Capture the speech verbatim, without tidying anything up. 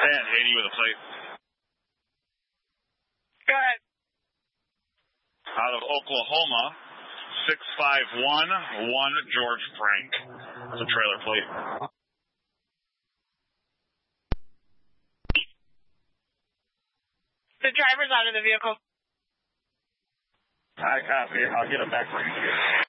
And eighty with a plate. Go ahead. Out of Oklahoma, six five one one George Frank. That's a trailer plate. The driver's out of the vehicle. I copy. I'll get him back for you.